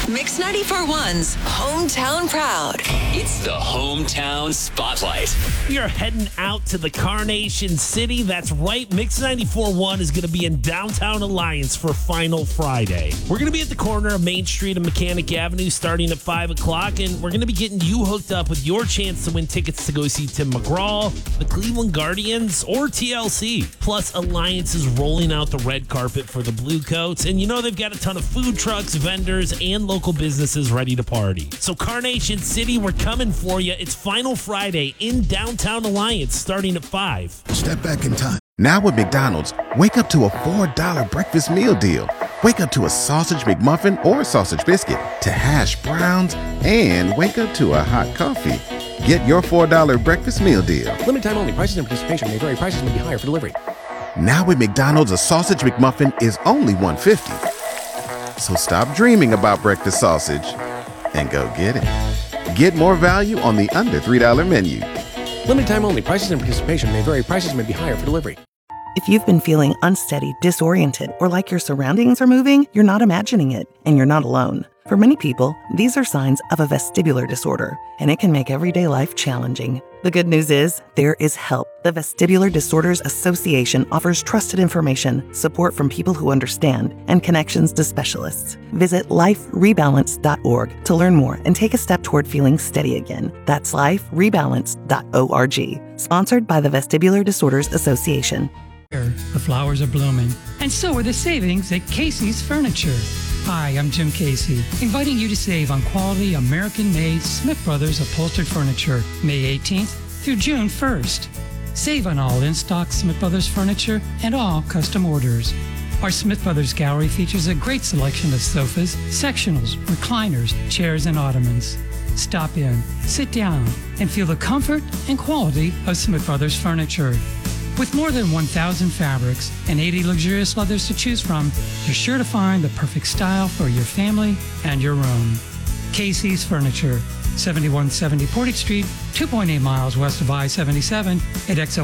Mix 94.1's Hometown Proud. It's the Hometown Spotlight. We are heading out to the Carnation City. That's right. Mix 94.1 is going to be in downtown Alliance for Final Friday. We're going to be at the corner of Main Street and Mechanic Avenue starting at 5 o'clock, and we're going to be getting you hooked up with your chance to win tickets to go see Tim McGraw, the Cleveland Guardians, or TLC. Plus, Alliance is rolling out the red carpet for the Blue Coats, and you know they've got a ton of food trucks, vendors, and local businesses ready to party. So Carnation City, we're coming for you. It's Final Friday in downtown Alliance starting at 5. Step back in time. Now at McDonald's, wake up to a $4 breakfast meal deal. Wake up to a sausage McMuffin or sausage biscuit, to hash browns, and wake up to a hot coffee. Get your $4 breakfast meal deal. Limited time only. Prices and participation may vary. Prices may be higher for delivery. Now at McDonald's, a sausage McMuffin is only $1.50. So stop dreaming about breakfast sausage and go get it. Get more value on the under $3 menu. Limited time only. Prices and participation may vary. Prices may be higher for delivery. If you've been feeling unsteady, disoriented, or like your surroundings are moving, you're not imagining it, and you're not alone. For many people, these are signs of a vestibular disorder, and it can make everyday life challenging. The good news is, there is help. The Vestibular Disorders Association offers trusted information, support from people who understand, and connections to specialists. Visit liferebalance.org to learn more and take a step toward feeling steady again. That's liferebalance.org. Sponsored by the Vestibular Disorders Association. The flowers are blooming, and so are the savings at Casey's Furniture. Hi, I'm Jim Casey, inviting you to save on quality American-made Smith Brothers upholstered furniture May 18th through June 1st. Save on all in-stock Smith Brothers furniture and all custom orders. Our Smith Brothers gallery features a great selection of sofas, sectionals, recliners, chairs, and ottomans. Stop in, sit down, and feel the comfort and quality of Smith Brothers furniture. With more than 1,000 fabrics and 80 luxurious leathers to choose from, you're sure to find the perfect style for your family and your room. Casey's Furniture, 7170 Portage Street, 2.8 miles west of I-77 at XO